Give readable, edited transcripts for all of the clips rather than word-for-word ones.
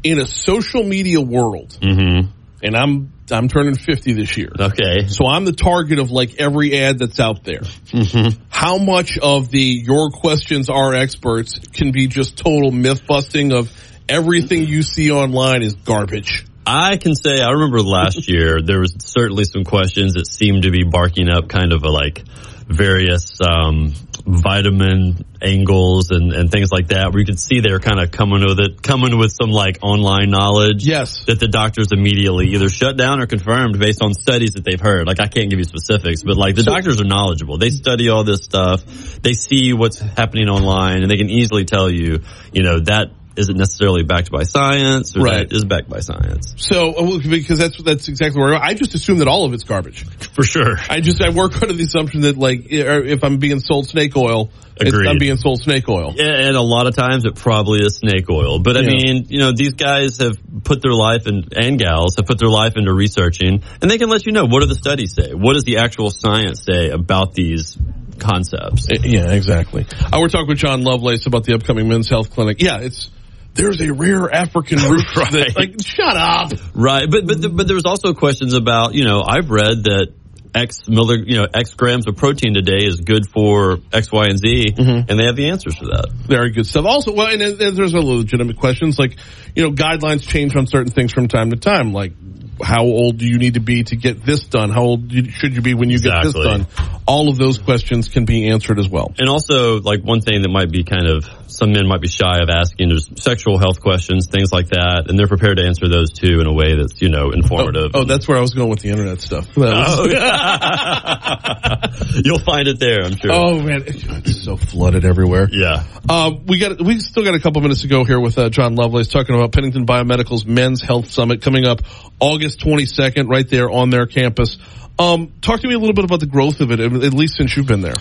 in a social media world, and I'm turning 50 this year. Okay. So I'm the target of like every ad that's out there. How much of your questions are experts can be just total myth busting of everything you see online is garbage? I can say I remember last year there was certainly some questions that seemed to be barking up kind of various vitamin angles and things like that, where you could see they're kind of coming with some online knowledge. Yes. That the doctors immediately either shut down or confirmed based on studies that they've heard. I can't give you specifics, but the doctors are knowledgeable. They study all this stuff. They see what's happening online, and they can easily tell you, that isn't necessarily backed by science, or that is backed by science. So, because that's exactly where I just assume that all of it's garbage. For sure. I work under the assumption that if I'm being sold snake oil, I'm being sold snake oil. Yeah, and a lot of times it probably is snake oil. But I mean, these guys have put their life and gals have put their life into researching, and they can let you know, what do the studies say? What does the actual science say about these concepts? Yeah, exactly. We're talking with John Lovelace about the upcoming Men's Health Clinic. Yeah, there's a rare African root that, shut up. Right. But there's also questions about, I've read that X grams of protein today is good for X, Y, and Z, and they have the answers for that. Very good stuff. Also, and there's other legitimate questions guidelines change on certain things from time to time, how old do you need to be to get this done? How old should you be when you get this done? All of those questions can be answered as well. And also, one thing that might be some men might be shy of asking is sexual health questions, things like that, and they're prepared to answer those too in a way that's, informative. Oh, that's where I was going with the internet stuff. You'll find it there, I'm sure. Oh man, it's so flooded everywhere. Yeah. We still got a couple minutes to go here with John Lovelace talking about Pennington Biomedical's Men's Health Summit coming up August 22nd, right there on their campus. Talk to me a little bit about the growth of it, at least since you've been there.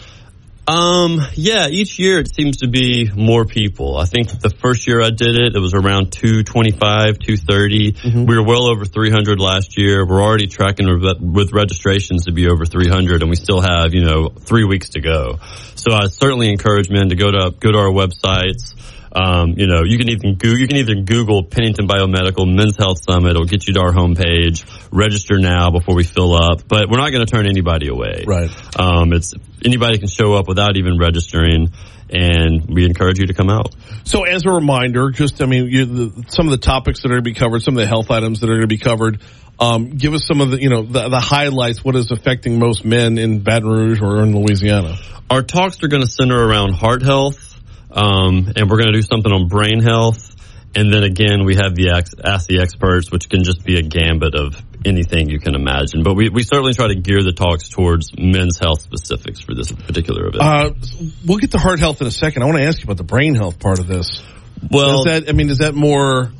Yeah, each year it seems to be more people. I think the first year I did it was around 225, 230. We were well over 300 last year. We're already tracking with registrations to be over 300, and we still have, 3 weeks to go. So I certainly encourage men to go to our websites. You can either Google Pennington Biomedical Men's Health Summit. It'll get you to our homepage. Register now before we fill up. But we're not going to turn anybody away. Right. Anybody can show up without even registering, and we encourage you to come out. So as a reminder, some of the topics that are going to be covered, some of the health items that are going to be covered. Give us some of the highlights. What is affecting most men in Baton Rouge or in Louisiana? Our talks are going to center around heart health. And we're going to do something on brain health. And then again, we have the Ask the Experts, which can just be a gambit of anything you can imagine. But we certainly try to gear the talks towards men's health specifics for this particular event. We'll get to heart health in a second. I want to ask you about the brain health part of this. Well, is that more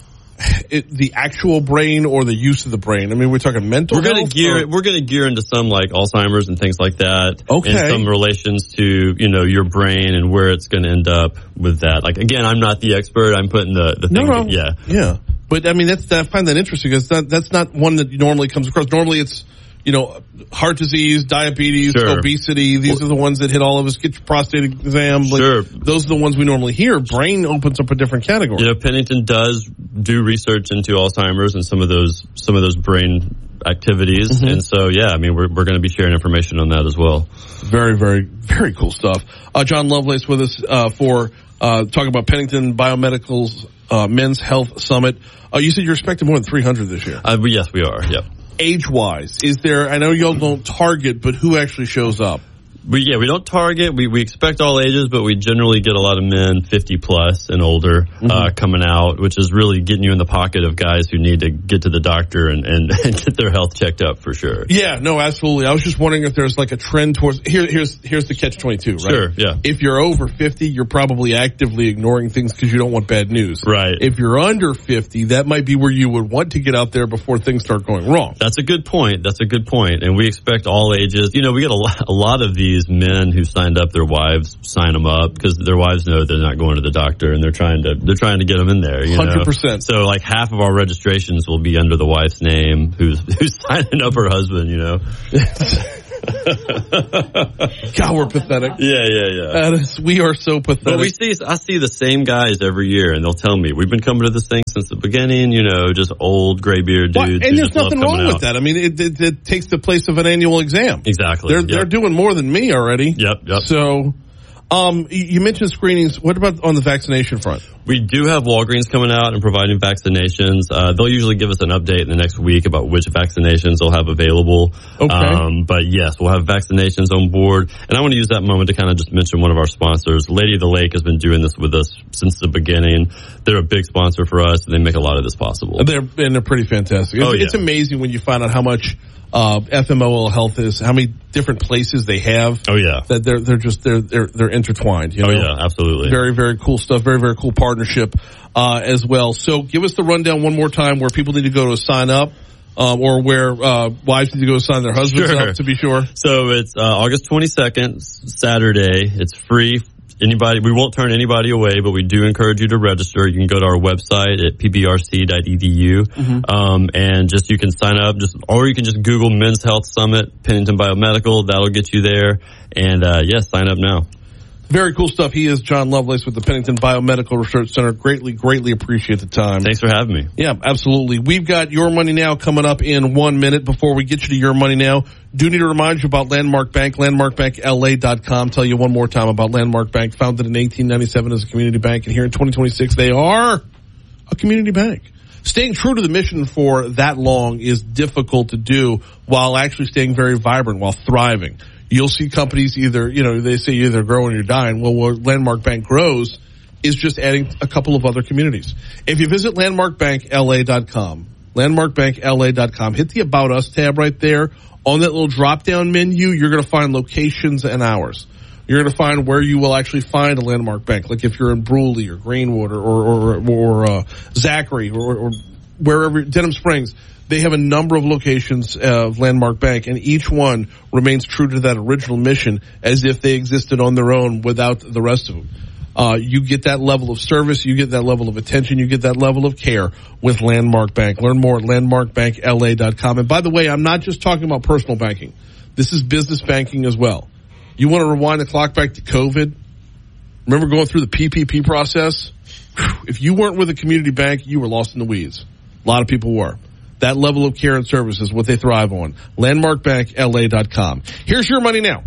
the actual brain or the use of the brain? I mean, we're talking mental health? We're going to gear into some Alzheimer's and things like that. Okay. And some relations to, your brain and where it's going to end up with that. Again, I'm not the expert. I'm putting the thing. No. Yeah. Yeah. But I mean, I find that interesting because that's not one that normally comes across. Normally it's, heart disease, diabetes, obesity. These are the ones that hit all of us. Get your prostate exam. Those are the ones we normally hear. Brain opens up a different category. Pennington does do research into Alzheimer's and some of those brain activities. And so, we're going to be sharing information on that as well. Very, very, very cool stuff. John Lovelace with us for talking about Pennington Biomedical's Men's Health Summit. You said you're expecting more than 300 this year. Yes, we are. Yep. Age-wise, I know y'all don't target, but who actually shows up? We don't target. We expect all ages, but we generally get a lot of men 50 plus and older coming out, which is really getting you in the pocket of guys who need to get to the doctor and get their health checked up for sure. Yeah, no, absolutely. I was just wondering if there's a trend towards here's the catch-22, right? Sure, yeah. If you're over 50, you're probably actively ignoring things because you don't want bad news. Right. If you're under 50, that might be where you would want to get out there before things start going wrong. That's a good point. And we expect all ages. We get a lot of these men who signed up, their wives sign them up because their wives know they're not going to the doctor and they're trying to get them in there. 100%. So half of our registrations will be under the wife's name who's signing up her husband. God, we're pathetic. Yeah. We are so pathetic. But I see the same guys every year, and they'll tell me, we've been coming to this thing since the beginning, just old gray-beard dudes. And there's nothing wrong with that. I mean, it takes the place of an annual exam. Exactly. They're doing more than me already. Yep. So, you mentioned screenings. What about on the vaccination front? We do have Walgreens coming out and providing vaccinations. They'll usually give us an update in the next week about which vaccinations they'll have available. Okay. But yes, we'll have vaccinations on board. And I want to use that moment to kind of just mention one of our sponsors. Lady of the Lake has been doing this with us since the beginning. They're a big sponsor for us, and they make a lot of this possible. And they're pretty fantastic. It's amazing when you find out how much FMOL Health is, how many different places they have. Oh yeah, that they're intertwined. Oh yeah, absolutely. Very, very cool stuff. Very, very cool partnership as well. So give us the rundown one more time where people need to go to sign up. Or where wives need to go sign their husbands up, to be sure. So it's August 22nd, Saturday. It's free. We won't turn anybody away, but we do encourage you to register. You can go to our website at pbrc.edu, and you can sign up. Or you can just Google Men's Health Summit, Pennington Biomedical. That'll get you there. And sign up now. Very cool stuff. He is John Lovelace with the Pennington Biomedical Research Center. Greatly appreciate the time. Thanks for having me. Yeah, absolutely. We've got Your Money Now coming up in 1 minute. Before we get you to Your Money Now, do need to remind you about Landmark Bank, landmarkbankla.com. Tell you one more time about Landmark Bank, founded in 1897 as a community bank, and here in 2026 they are a community bank. Staying true to the mission for that long is difficult to do while actually staying very vibrant, while thriving. You'll see companies they say you're either growing or you're dying. Well, where Landmark Bank grows is just adding a couple of other communities. If you visit landmarkbankla.com, hit the About Us tab right there. On that little drop-down menu, you're going to find locations and hours. You're going to find where you will actually find a Landmark Bank, like if you're in Brewley or Greenwood or Zachary or wherever, Denham Springs. They have a number of locations of Landmark Bank, and each one remains true to that original mission as if they existed on their own without the rest of them. You get that level of service, you get that level of attention, you get that level of care with Landmark Bank. Learn more at landmarkbankla.com. And by the way, I'm not just talking about personal banking. This is business banking as well. You want to rewind the clock back to COVID? Remember going through the PPP process? If you weren't with a community bank, you were lost in the weeds. A lot of people were. That level of care and service is what they thrive on. LandmarkbankLA.com. Here's Your Money Now.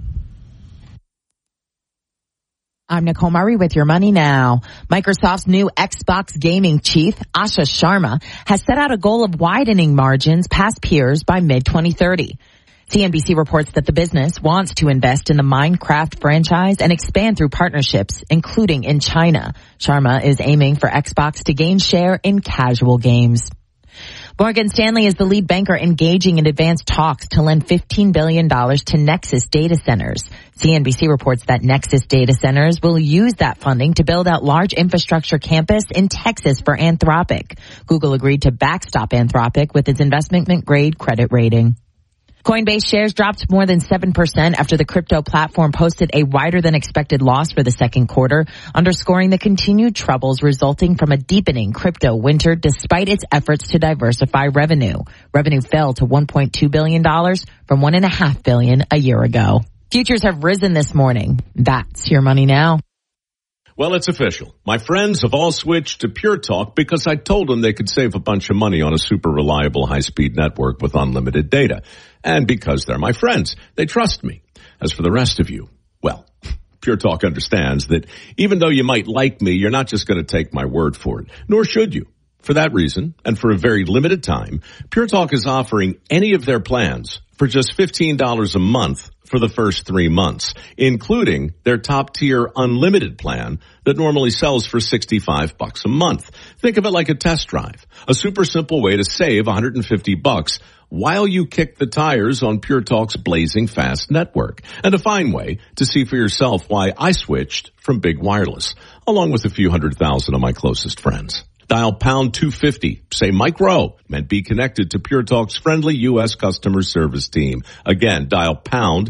I'm Nicole Murray with Your Money Now. Microsoft's new Xbox gaming chief, Asha Sharma, has set out a goal of widening margins past peers by mid-2030. CNBC reports that the business wants to invest in the Minecraft franchise and expand through partnerships, including in China. Sharma is aiming for Xbox to gain share in casual games. Morgan Stanley is the lead banker engaging in advanced talks to lend $15 billion to Nexus Data Centers. CNBC reports that Nexus Data Centers will use that funding to build out large infrastructure campus in Texas for Anthropic. Google agreed to backstop Anthropic with its investment-grade credit rating. Coinbase shares dropped more than 7% after the crypto platform posted a wider than expected loss for the second quarter, underscoring the continued troubles resulting from a deepening crypto winter despite its efforts to diversify revenue. Revenue fell to $1.2 billion from $1.5 billion a year ago. Futures have risen this morning. That's Your Money Now. Well, it's official. My friends have all switched to Pure Talk because I told them they could save a bunch of money on a super reliable high-speed network with unlimited data. And because they're my friends, they trust me. As for the rest of you, well, Pure Talk understands that even though you might like me, you're not just going to take my word for it, nor should you. For that reason, and for a very limited time, Pure Talk is offering any of their plans for just $15 a month for the first 3 months, including their top-tier unlimited plan that normally sells for $65 a month. Think of it like a test drive, a super simple way to save $150 while you kick the tires on Pure Talk's blazing fast network, and a fine way to see for yourself why I switched from big wireless, along with a few 100,000 of my closest friends. Dial pound 250, say Mike Rowe, and be connected to Pure Talk's friendly U.S. customer service team. Again, dial pound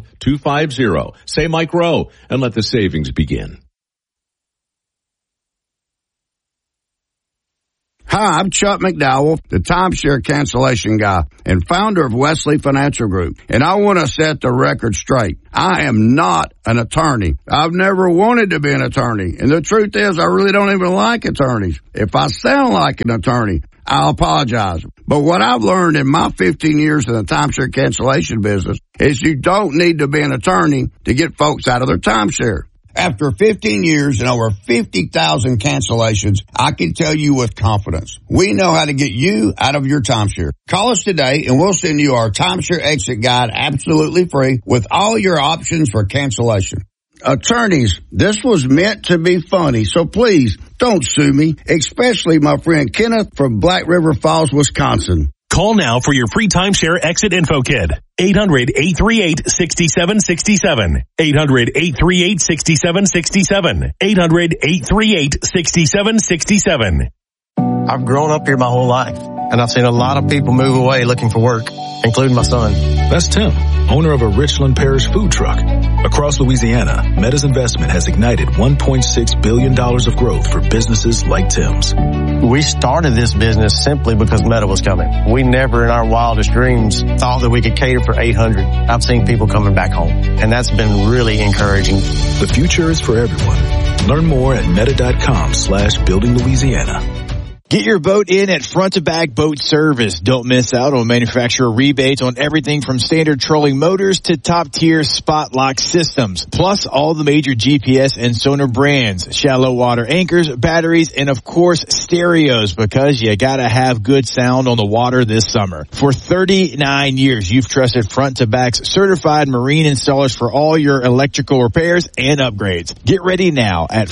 250, say Mike Rowe, and let the savings begin. Hi, I'm Chuck McDowell, the timeshare cancellation guy and founder of Wesley Financial Group. And I want to set the record straight. I am not an attorney. I've never wanted to be an attorney. And the truth is, I really don't even like attorneys. If I sound like an attorney, I'll apologize. But what I've learned in my 15 years in the timeshare cancellation business is you don't need to be an attorney to get folks out of their timeshare. After 15 years and over 50,000 cancellations, I can tell you with confidence, we know how to get you out of your timeshare. Call us today and we'll send you our timeshare exit guide absolutely free with all your options for cancellation. Attorneys, this was meant to be funny, so please don't sue me, especially my friend Kenneth from Black River Falls, Wisconsin. Call now for your free timeshare exit info kit. 800-838-6767. 800-838-6767. 800-838-6767. I've grown up here my whole life, and I've seen a lot of people move away looking for work, including my son. That's Tim, owner of a Richland Parish food truck. Across Louisiana, Meta's investment has ignited $1.6 billion of growth for businesses like Tim's. We started this business simply because Meta was coming. We never in our wildest dreams thought that we could cater for 800. I've seen people coming back home, and that's been really encouraging. The future is for everyone. Learn more at meta.com/building Louisiana. Get your boat in at Front to Back Boat Service. Don't miss out on manufacturer rebates on everything from standard trolling motors to top-tier spot lock systems. Plus, all the major GPS and sonar brands, shallow water anchors, batteries, and of course, stereos, because you gotta have good sound on the water this summer. For 39 years, you've trusted Front to Back's certified marine installers for all your electrical repairs and upgrades. Get ready now at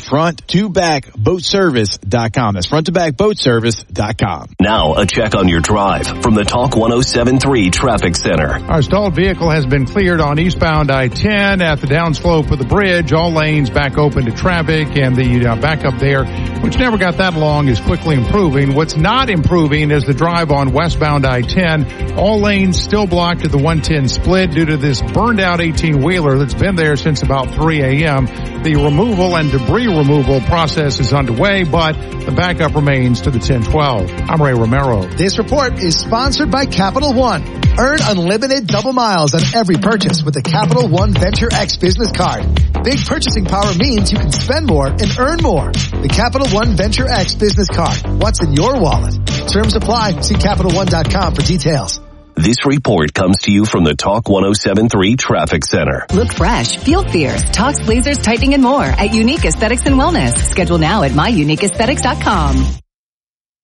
front2backboatservice.com. That's front2backboatservice.com. Now, a check on your drive from the Talk 107.3 Traffic Center. Our stalled vehicle has been cleared on eastbound I-10 at the downslope of the bridge. All lanes back open to traffic, and the backup there, which never got that long, is quickly improving. What's not improving is the drive on westbound I-10. All lanes still blocked at the 110 split due to this burned-out 18-wheeler that's been there since about 3 a.m. The removal and debris removal process is underway, but the backup remains to the 1012. I'm Ray Romero. This report is sponsored by Capital One. Earn unlimited double miles on every purchase with the Capital One Venture X business card. Big purchasing power means you can spend more and earn more. The Capital One Venture X business card. What's in your wallet? Terms apply. See CapitalOne.com for details. This report comes to you from the Talk 107.3 Traffic Center. Look fresh, feel fierce, talks, blazers, tightening, and more at Unique Aesthetics and Wellness. Schedule now at myuniqueaesthetics.com.